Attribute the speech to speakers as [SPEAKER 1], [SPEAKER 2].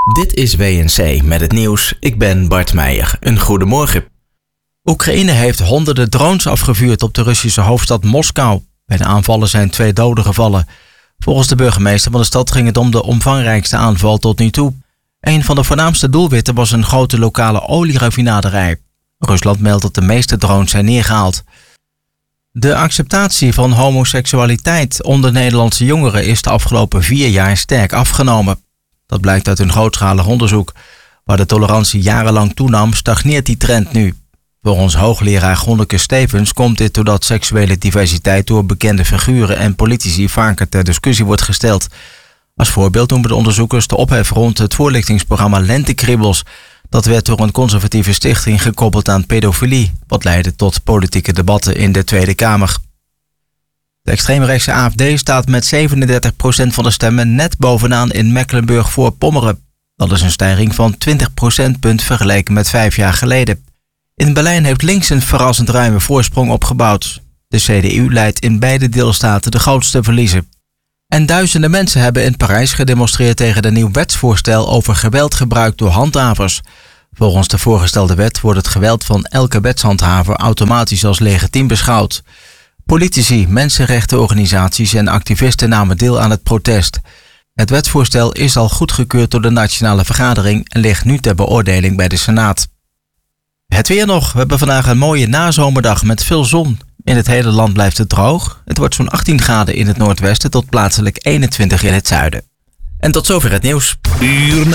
[SPEAKER 1] Dit is WNC met het nieuws. Ik ben Bart Meijer. Een goedemorgen. Oekraïne heeft honderden drones afgevuurd op de Russische hoofdstad Moskou. Bij de aanvallen zijn 2 doden gevallen. Volgens de burgemeester van de stad ging het om de omvangrijkste aanval tot nu toe. Een van de voornaamste doelwitten was een grote lokale olieraffinaderij. Rusland meldt dat de meeste drones zijn neergehaald. De acceptatie van homoseksualiteit onder Nederlandse jongeren is de afgelopen 4 jaar sterk afgenomen. Dat blijkt uit een grootschalig onderzoek. Waar de tolerantie jarenlang toenam, stagneert die trend nu. Volgens hoogleraar Gonneke Stevens komt dit doordat seksuele diversiteit door bekende figuren en politici vaker ter discussie wordt gesteld. Als voorbeeld noemen de onderzoekers de ophef rond het voorlichtingsprogramma Lentekribbels. Dat werd door een conservatieve stichting gekoppeld aan pedofilie, wat leidde tot politieke debatten in de Tweede Kamer. De extreemrechtse AFD staat met 37% van de stemmen net bovenaan in Mecklenburg-Voorpommeren. Dat is een stijging van 20 procentpunt vergeleken met 5 jaar geleden. In Berlijn heeft links een verrassend ruime voorsprong opgebouwd. De CDU leidt in beide deelstaten de grootste verliezen. En duizenden mensen hebben in Parijs gedemonstreerd tegen een nieuw wetsvoorstel over geweldgebruik door handhavers. Volgens de voorgestelde wet wordt het geweld van elke wetshandhaver automatisch als legitiem beschouwd. Politici, mensenrechtenorganisaties en activisten namen deel aan het protest. Het wetsvoorstel is al goedgekeurd door de Nationale Vergadering en ligt nu ter beoordeling bij de Senaat. Het weer nog. We hebben vandaag een mooie nazomerdag met veel zon. In het hele land blijft het droog. Het wordt zo'n 18 graden in het noordwesten tot plaatselijk 21 in het zuiden. En tot zover het nieuws.